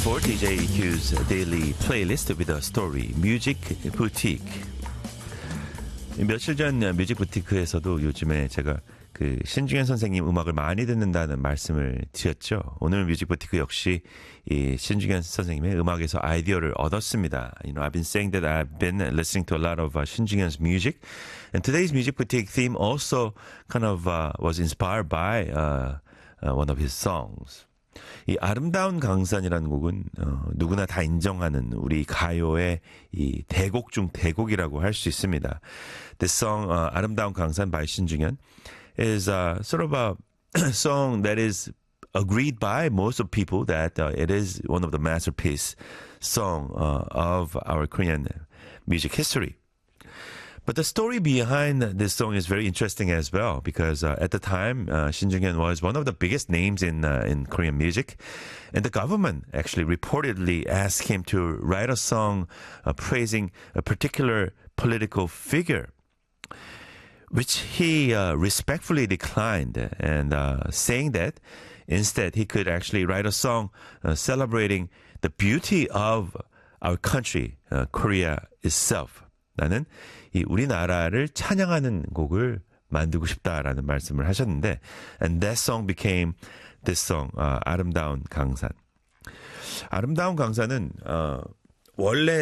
for DJ Q's daily playlist with a story, Music Boutique. 며칠 전 뮤직 부티크에서도 요즘에 제가 그 신중현 선생님 음악을 많이 듣는다는 말씀을 드렸죠. 오늘 뮤직 부티크 역시 이 신중현 선생님의 음악에서 아이디어를 얻었습니다. You know, I've been saying that I've been listening to a lot of 신중현's music, and today's music boutique theme also kind of was inspired by one of his songs. 이 아름다운 강산이라는 곡은 누구나 다 인정하는 우리 가요의 이 대곡 중 대곡이라고 할 수 있습니다. This song, 아름다운 강산 by 신중현, is sort of a song that is agreed by most of people that it is one of the masterpiece song of our Korean music history. But the story behind this song is very interesting as well, because at the time, Shin Jung-hyun was one of the biggest names in Korean music, and the government actually reportedly asked him to write a song praising a particular political figure, which he respectfully declined, and saying that instead he could actually write a song celebrating the beauty of our country, Korea itself. 나는 이 우리나라를 찬양하는 곡을 만들고 싶다라는 말씀을 하셨는데, and that song became this song, 아름다운 강산. 아름다운 강산은 원래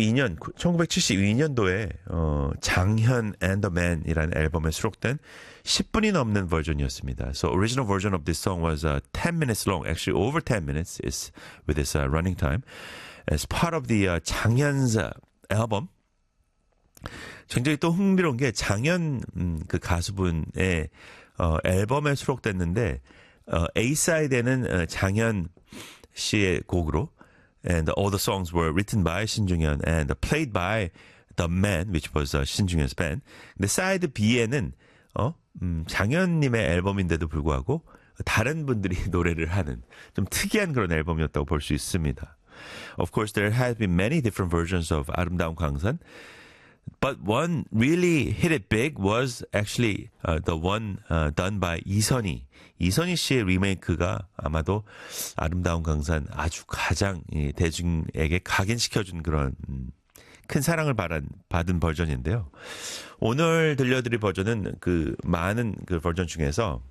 1972년도에 장현 and the Man이라는 앨범에 수록된 10분이 넘는 버전이었습니다. So original version of this song was 10 minutes long, actually over 10 minutes is with this running time. As part of the 장현's album. 굉장히 또 흥미로운 게 장현 그 가수분의 앨범에 수록됐는데 A-side에는 장현 씨의 곡으로, and all the songs were written by 신중현 and played by the Man, which was 신중현's band. 근데 사이드 B에는 장현님의 앨범인데도 불구하고 다른 분들이 노래를 하는 좀 특이한 그런 앨범이었다고 볼 수 있습니다. Of course, there have been many different versions of 아름다운 강산. But one really hit it big was actually the one done by 이선희. 이선희 씨의 리메이크가 아마도 아름다운 강산 아주 가장 대중에게 각인시켜준 그런 큰 사랑을 받은 버전인데요. 오늘 들려드릴 버전은 그 많은 그 버전 중에서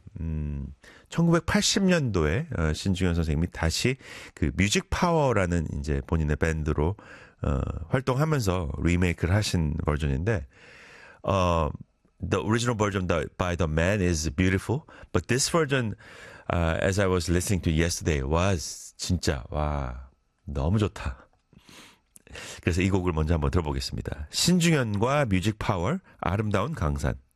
1980년도에 신중현 선생님이 다시 그 뮤직 파워라는 이제 본인의 밴드로 활동하면서 리메이크를 하신 버전인데, the original version by the Man is beautiful, but this version, as I was listening to yesterday, was 진짜 와 너무 좋다. 그래서 이 곡을 먼저 한번 들어보겠습니다. 신중현과 뮤직 파워, 아름다운 강산.